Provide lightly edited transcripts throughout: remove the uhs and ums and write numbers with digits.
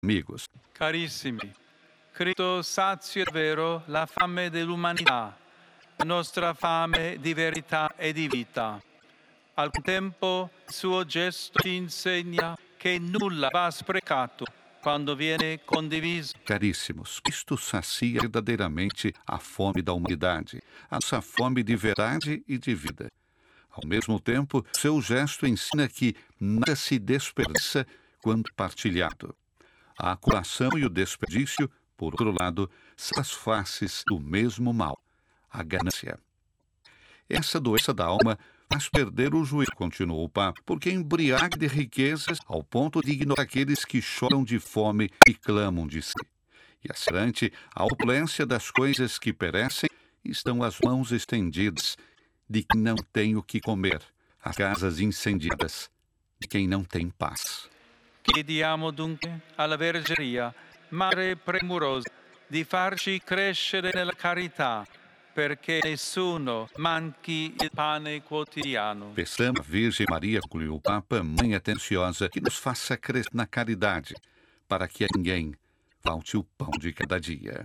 amigos. Carissimi, Cristo sazia davvero la fame dell'umanità, la nostra fame di verità e di vita. Al contempo, il suo gesto ci insegna che nulla va sprecato quando viene condiviso. Caríssimos, Cristo sacia verdadeiramente a fome da humanidade, a nossa fome de verdade e de vida. Ao mesmo tempo, seu gesto ensina que nada se desperdiça quando partilhado. A acumulação e o desperdício, por outro lado, são as faces do mesmo mal, a ganância. Essa doença da alma faz perder o juízo, continuou o Papa, porque embriaga de riquezas ao ponto de ignorar aqueles que choram de fome e clamam de si. E perante a opulência das coisas que perecem, estão as mãos estendidas de quem não tem o que comer, as casas incendiadas de quem não tem paz. Chiediamo dunque alla Vergeria, Madre premurosa, di farci crescere nella carità, perché nessuno manchi il pane quotidiano. Peçamos à Virgem Maria, concluiu o Papa, Mãe atenciosa, que nos faça crescer na caridade, para que a ninguém falte o pão de cada dia.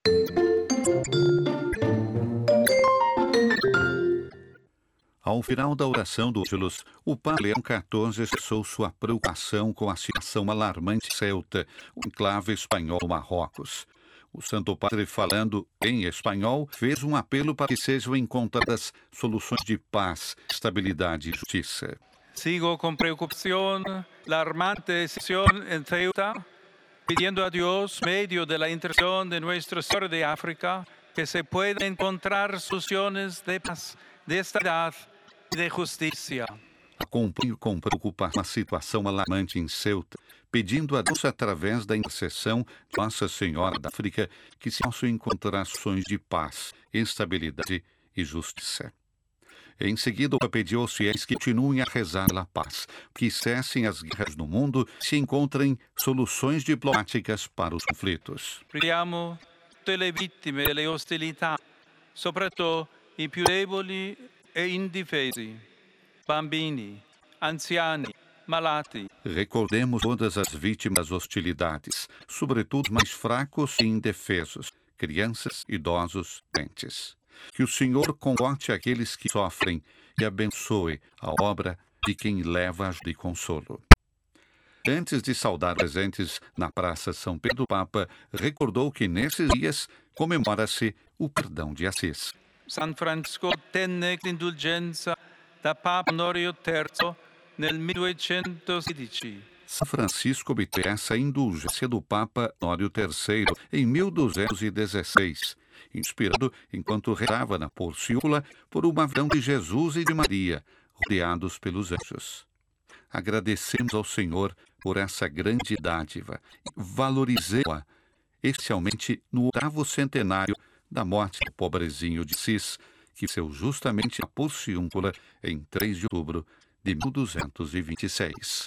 Ao final da oração do Ângelus, o Papa Leão XIV expressou sua preocupação com a situação alarmante de Ceuta, o enclave espanhol do Marrocos. O Santo Padre, falando em espanhol, fez um apelo para que sejam encontradas soluções de paz, estabilidade e justiça. Sigo con preocupación la alarmante situación en Ceuta, pidiendo a Dios, medio de la intercesión de Nuestra Señora de África, que se puedan encontrar soluciones de paz, de estabilidad y de justicia. Acompanho com preocupação a situação alarmante em Ceuta, pedindo a Deus, através da intercessão de Nossa Senhora da África, que se possam encontrar soluções de paz, estabilidade e justiça. Em seguida, o pediu aos fiéis que continuem a rezar pela paz, que cessem as guerras no mundo e se encontrem soluções diplomáticas para os conflitos. Preghiamo tutte le vittime delle ostilità, soprattutto i più deboli e indifesi, bambini, anziani, malati. Recordemos todas as vítimas das hostilidades, sobretudo os mais fracos e indefesos, crianças, idosos, doentes. Que o Senhor conforte aqueles que sofrem e abençoe a obra de quem leva ajuda e consolo. Antes de saudar presentes na Praça São Pedro, o Papa recordou que nesses dias comemora-se o perdão de Assis. San Francisco tenne l'indulgenza da Papa Honorio III nel 1216. São Francisco obteve essa indulgência do Papa Honório III em 1216, inspirado enquanto rezava na Porciúncula por uma visão de Jesus e de Maria, rodeados pelos anjos. Agradecemos ao Senhor por essa grande dádiva e valorizemos-a, especialmente no 8º centenário da morte do pobrezinho de Assis, que nasceu justamente na Porciúncula em 3 de outubro de 1226.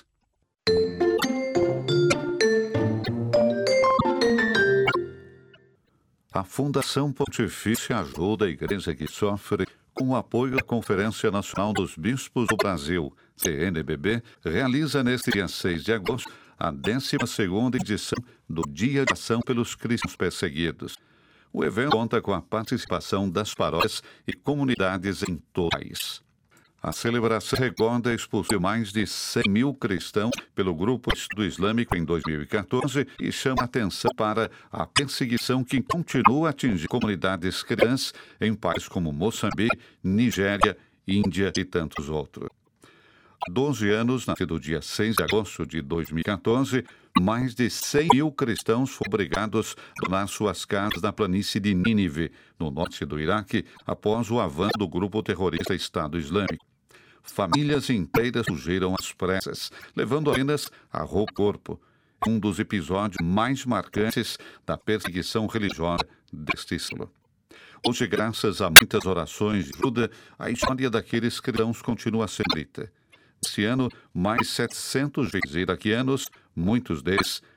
A Fundação Pontifícia Ajuda a Igreja que Sofre, com o apoio da Conferência Nacional dos Bispos do Brasil, CNBB, realiza neste dia 6 de agosto a 12ª edição do Dia de Ação pelos Cristãos Perseguidos. O evento conta com a participação das paróquias e comunidades em todo o país. A celebração recorda a expulsão de mais de 100 mil cristãos pelo Grupo Estudo Islâmico em 2014 e chama a atenção para a perseguição que continua a atingir comunidades cristãs em países como Moçambique, Nigéria, Índia e tantos outros. Há 12 anos, nascido dia 6 de agosto de 2014, mais de 100 mil cristãos foram obrigados a abandonar suas casas na planície de Nínive, no norte do Iraque, após o avanço do grupo terrorista Estado Islâmico. Famílias inteiras fugiram às pressas, levando apenas a roupa e corpo. Um dos episódios mais marcantes da perseguição religiosa deste século. Hoje, graças a muitas orações de ajuda, a história daqueles cristãos continua a ser escrita. Esse ano, mais 700 iraquianos, muitos deles